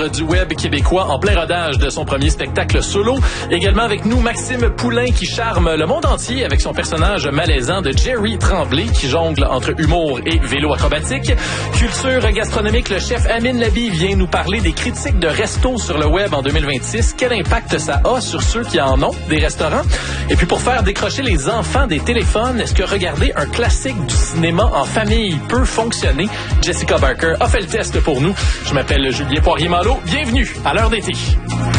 du web québécois en plein rodage de son premier spectacle solo. Également avec nous, Maxime Poulain qui charme le monde entier avec son personnage malaisant de Jerry Tremblay qui jongle entre humour et vélo acrobatique. Culture gastronomique, le chef Amine Labi vient nous parler des critiques de resto sur le web en 2026. Quel impact ça a sur ceux qui en ont, des restaurants? Et puis pour faire décrocher les enfants des téléphones, est-ce que regarder un classique du cinéma en famille peut fonctionner? Jessica Barker a fait le test pour nous. Je m'appelle Julien Poirier-Malo. Bienvenue à l'heure d'été.